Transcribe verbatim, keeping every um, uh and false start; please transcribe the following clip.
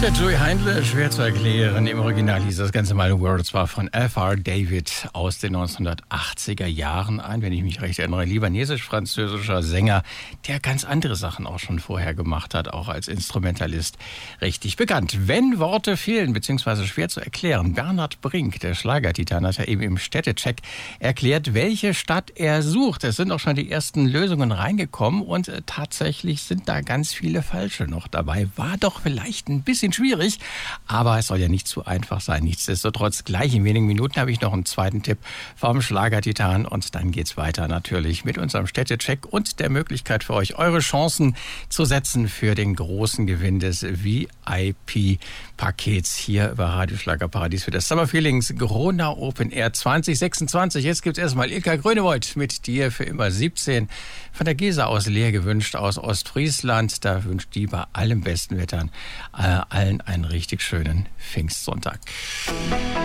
der Joey Heindle, schwer zu erklären. Im Original hieß das Ganze mal Words, war von F R David aus den neunzehnhundertachtziger Jahren. Ein, wenn ich mich recht erinnere, libanesisch-französischer Sänger, der ganz andere Sachen auch schon vorher gemacht hat, auch als Instrumentalist richtig bekannt. Wenn Worte fehlen, beziehungsweise schwer zu erklären, Bernhard Brink, der Schlagertitan, hat ja eben im Städtecheck erklärt, welche Stadt er sucht. Es sind auch schon die ersten Lösungen reingekommen und äh, tatsächlich sind da ganz viele falsche noch dabei. War doch vielleicht ein bisschen schwierig, aber es soll ja nicht zu einfach sein. Nichtsdestotrotz, gleich in wenigen Minuten habe ich noch einen zweiten Tipp vom Schlagertitan und dann geht's weiter natürlich mit unserem Städtecheck und der Möglichkeit für euch, eure Chancen zu setzen für den großen Gewinn des V I P-Pakets hier über Radio Schlagerparadies für das Summer Feelings Gronau Open Air zwanzig sechsundzwanzig. Jetzt gibt's erstmal Ilka Grönewold mit dir für immer siebzehn. Von der Gesa aus leer gewünscht aus Ostfriesland. Da wünscht die bei allem besten Wettern äh, allen einen richtig schönen Pfingstsonntag.